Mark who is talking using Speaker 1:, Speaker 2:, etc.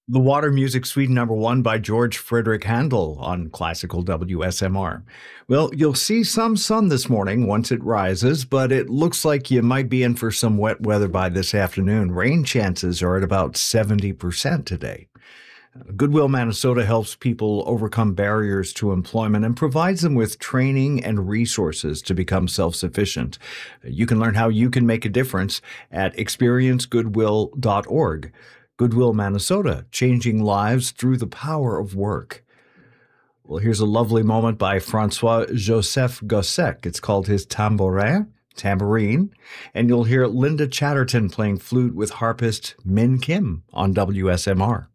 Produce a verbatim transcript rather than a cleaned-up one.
Speaker 1: The Water Music Suite number one by George Frederick Handel on classical W S M R. Well, you'll see some sun this morning once it rises, but it looks like you might be in for some wet weather by this afternoon. Rain chances are at about seventy percent today. Goodwill Manitoba helps people overcome barriers to employment and provides them with training and resources to become self-sufficient. You can learn how you can make a difference at experience goodwill dot org. Goodwill Manitoba, changing lives through the power of work. Well, here's a lovely moment by Francois-Joseph Gossec. It's called his Tambourin, Tambourine, and you'll hear Linda Chatterton playing flute with harpist Min Kim on W S M R.